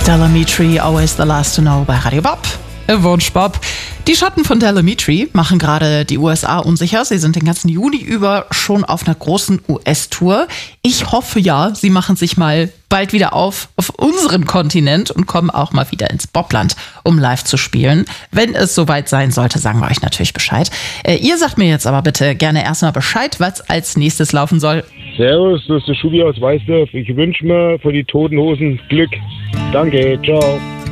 Delamitri, Always the Last to Know bei Radio Bob. Wunsch Bob. Die Schotten von Delamitri machen gerade die USA unsicher. Sie sind den ganzen Juni über schon auf einer großen US-Tour. Ich hoffe ja, sie machen sich mal bald wieder auf unseren Kontinent und kommen auch mal wieder ins Bobland, um live zu spielen. Wenn es soweit sein sollte, sagen wir euch natürlich Bescheid. Ihr sagt mir jetzt aber bitte gerne erstmal Bescheid, was als nächstes laufen soll. Servus, das ist der Schubi aus Weißdorf. Ich wünsche mir für die Toten Hosen Glück. Danke, ciao.